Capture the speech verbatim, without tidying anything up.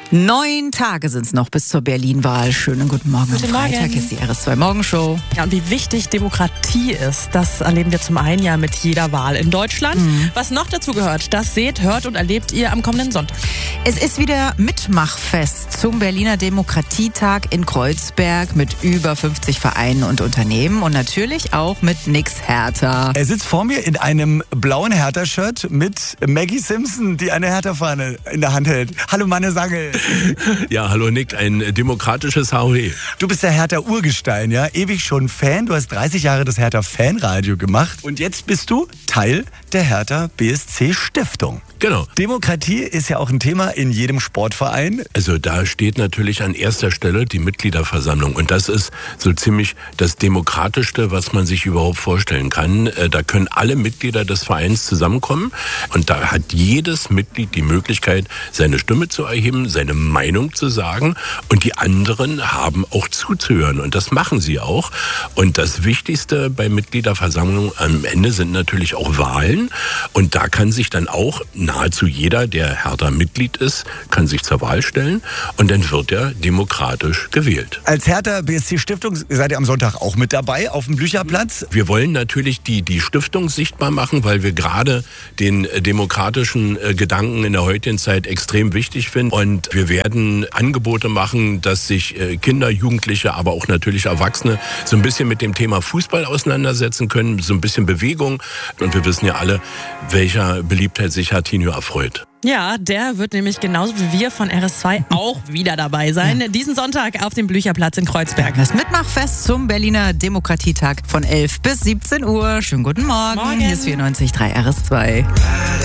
Neun Tage sind es noch bis zur Berlin-Wahl. Schönen guten Morgen. Guten Am Freitag Morgen. ist die R S zwei Morgenshow. Ja, und wie wichtig Demokratie ist, das erleben wir zum einen ja mit jeder Wahl in Deutschland. Mhm. Was noch dazu gehört, das seht, hört und erlebt ihr am kommenden Sonntag. Es ist wieder Mitmachfest zum Berliner Demokratietag in Kreuzberg mit über fünfzig Vereinen und Unternehmen und natürlich auch mit Nix Hertha. Er sitzt vor mir in einem blauen Hertha-Shirt mit Maggie Simpson, die eine Hertha-Fahne in der Hand hält. Hallo Manne Sangel. Ja, hallo Nick, ein demokratisches H O E. Du bist der Hertha-Urgestein, ja? Ewig schon Fan. Du hast dreißig Jahre das Hertha-Fanradio gemacht. Und jetzt bist du Teil der Hertha-B S C-Stiftung. Genau. Demokratie ist ja auch ein Thema in jedem Sportverein. Also da steht natürlich an erster Stelle die Mitgliederversammlung. Und das ist so ziemlich das Demokratischste, was man sich überhaupt vorstellen kann. Da können alle Mitglieder des Vereins zusammenkommen. Und da hat jedes Mitglied die Möglichkeit, seine Stimme zu erheben, seine Meinung zu sagen. Und die anderen haben auch zuzuhören. Und das machen sie auch. Und das Wichtigste bei Mitgliederversammlungen am Ende sind natürlich auch Wahlen. Und da kann sich dann auch nahezu jeder, der Hertha-Mitglied ist, kann sich zur Wahl stellen und dann wird er demokratisch gewählt. Als Hertha-B S C-Stiftung seid ihr am Sonntag auch mit dabei auf dem Blücherplatz. Wir wollen natürlich die, die Stiftung sichtbar machen, weil wir gerade den demokratischen Gedanken in der heutigen Zeit extrem wichtig finden. Und wir werden Angebote machen, dass sich Kinder, Jugendliche, aber auch natürlich Erwachsene so ein bisschen mit dem Thema Fußball auseinandersetzen können, so ein bisschen Bewegung. Und wir wissen ja alle, welcher Beliebtheit sich Hatinho erfreut. Ja, der wird nämlich genauso wie wir von R S zwei auch wieder dabei sein. Ja. Diesen Sonntag auf dem Blücherplatz in Kreuzberg. Das Mitmachfest zum Berliner Demokratietag von elf bis siebzehn Uhr. Schönen guten Morgen. Morgen. Hier ist vierundneunzig Komma drei R S zwei.